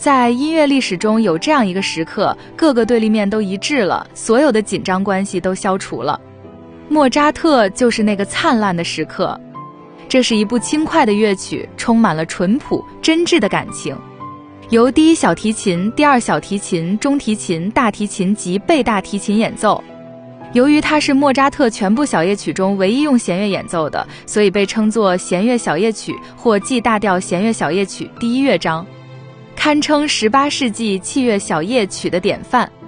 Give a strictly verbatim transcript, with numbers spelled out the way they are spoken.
在音乐历史中有这样一个时刻，各个对立面都一致了，所有的紧张关系都消除了。莫扎特就是那个灿烂的时刻。这是一部轻快的乐曲，充满了淳朴真挚的感情，由第一小提琴、第二小提琴、中提琴、大提琴及贝大提琴演奏。由于它是莫扎特全部小夜曲中唯一用弦乐演奏的，所以被称作弦乐小夜曲或 G 大调弦乐小夜曲第一乐章，堪称十八世纪器乐小夜曲的典范。